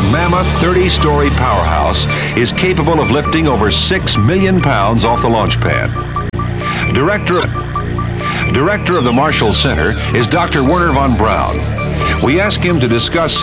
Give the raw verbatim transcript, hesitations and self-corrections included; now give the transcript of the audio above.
mammoth thirty-story powerhouse is capable of lifting over six million pounds off the launch pad. Director, Director of the Marshall Center is Doctor Werner von Braun. We ask him to discuss